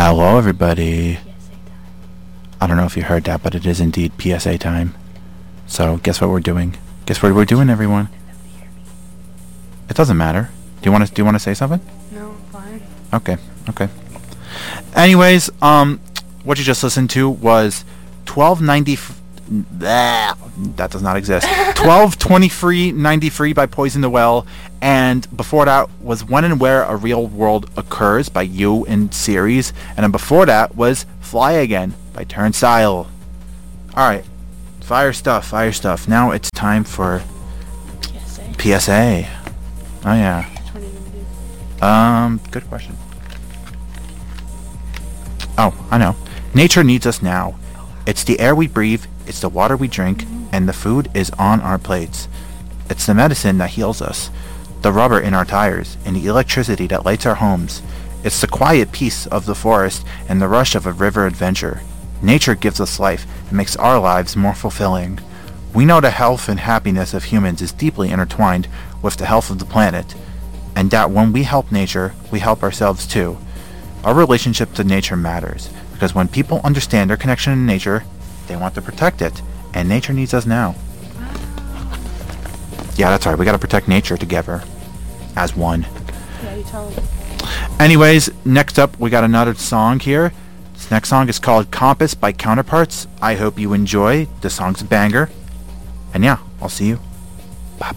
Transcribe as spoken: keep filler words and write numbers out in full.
Hello, everybody. I don't know if you heard that, but it is indeed P S A time. So, guess what we're doing? Guess what we're doing, everyone? It doesn't matter. Do you want to? Do you want to say something? No, fine. Okay. Okay. Anyways, um, what you just listened to was twelve ninety. F- That does not exist. twelve twenty-three ninety-three by Poison the Well, and before that was When and Where a Real World Occurs by You and Series, and then before that was Fly Again by Turnstile. Alright, fire stuff, fire stuff. Now it's time for P S A. P S A. Oh yeah. Which one are you gonna do? Um, good question. Oh, I know. Nature needs us now. It's the air we breathe, it's the water we drink, and the food is on our plates. It's the medicine that heals us, the rubber in our tires, and the electricity that lights our homes. It's the quiet peace of the forest and the rush of a river adventure. Nature gives us life and makes our lives more fulfilling. We know the health and happiness of humans is deeply intertwined with the health of the planet, and that when we help nature, we help ourselves too. Our relationship to nature matters, because when people understand their connection to nature, they want to protect it, and nature needs us now. Yeah, that's right, we gotta protect nature together, as one. Yeah, you tell them. Anyways, next up, we got another song here. This next song is called Compass by Counterparts. I hope you enjoy. The song's a banger. And yeah, I'll see you